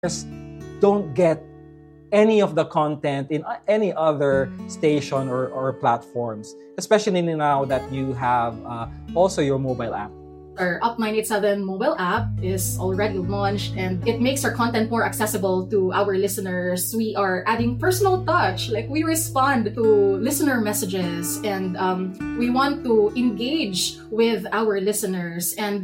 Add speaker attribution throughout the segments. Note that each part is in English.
Speaker 1: don't get any of the content in any other station or platforms, especially now that you have also your mobile app.
Speaker 2: Our Up 987 mobile app is already launched and it makes our content more accessible to our listeners. We are adding personal touch, like we respond to listener messages and we want to engage with our listeners and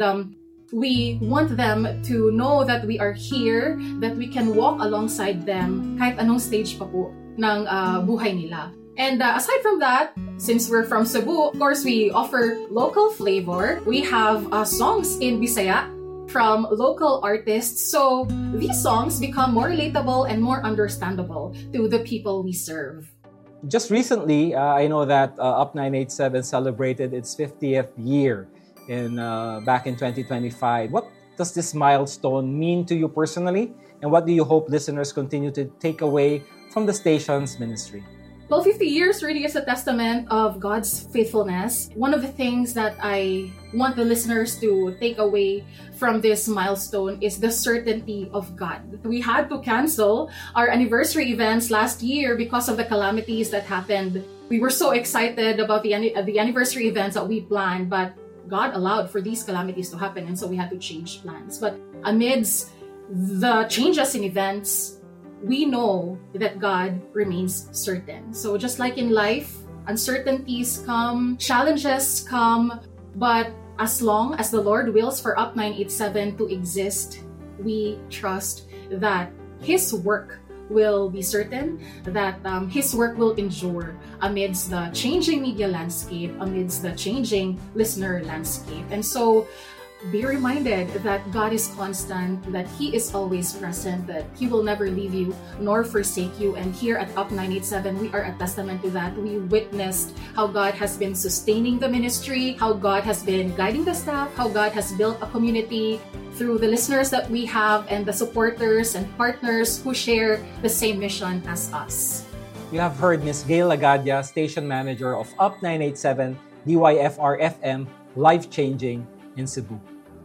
Speaker 2: we want them to know that we are here, that we can walk alongside them kahit anong stage pa po ng buhay nila. And aside from that, since we're from Cebu, of course, we offer local flavor. We have songs in Bisaya from local artists. So these songs become more relatable and more understandable to the people we serve.
Speaker 1: Just recently, I know that Up 987 celebrated its 50th year back in 2025. What does this milestone mean to you personally? And what do you hope listeners continue to take away from the station's ministry?
Speaker 2: Well, 50 years really is a testament of God's faithfulness. One of the things that I want the listeners to take away from this milestone is the certainty of God. We had to cancel our anniversary events last year because of the calamities that happened. We were so excited about the anniversary events that we planned, but God allowed for these calamities to happen, and so we had to change plans. But amidst the changes in events, we know that God remains certain. So just like in life, uncertainties come, challenges come, but as long as the Lord wills for Up 987 to exist, we trust that His work will be certain, that His work will endure amidst the changing media landscape, amidst the changing listener landscape. And so be reminded that God is constant, that He is always present, that He will never leave you nor forsake you. And here at Up 987, we are a testament to that. We witnessed how God has been sustaining the ministry, how God has been guiding the staff, how God has built a community through the listeners that we have and the supporters and partners who share the same mission as us.
Speaker 1: You have heard Ms. Gail Lagadia, Station Manager of Up 987 DYFR FM, life-changing in Cebu.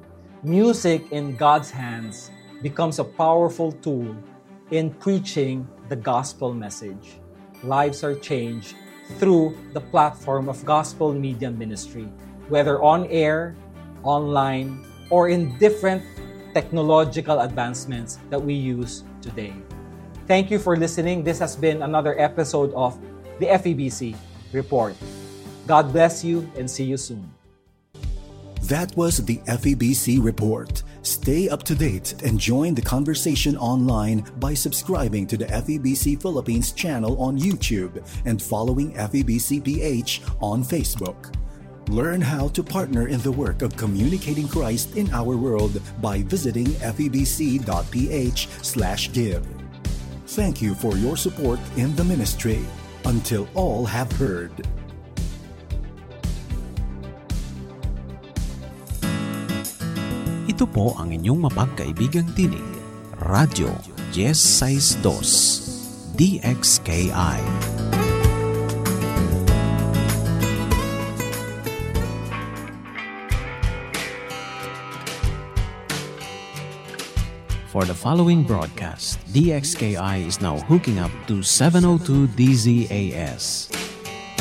Speaker 1: Music in God's hands becomes a powerful tool in preaching the gospel message. Lives are changed through the platform of gospel media ministry, whether on air, online, or in different technological advancements that we use today. Thank you for listening. This has been another episode of the FEBC Report. God bless you and see you soon.
Speaker 3: That was the FEBC Report. Stay up to date and join the conversation online by subscribing to the FEBC Philippines channel on YouTube and following FEBC PH on Facebook. Learn how to partner in the work of communicating Christ in our world by visiting febc.ph/give. Thank you for your support in the ministry. Until all have heard.
Speaker 4: Ito po ang inyong mapagkaibigang tinig, Radyo Yes 62, DXKI. For the following broadcast, DXKI is now hooking up to 702 DZAS.